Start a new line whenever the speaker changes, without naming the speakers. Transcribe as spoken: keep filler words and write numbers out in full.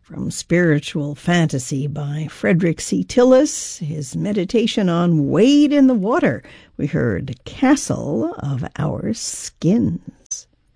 From Spiritual Fantasy by Frederick C. Tillis, his meditation on Wade in the Water, we heard Castle of Our Skins.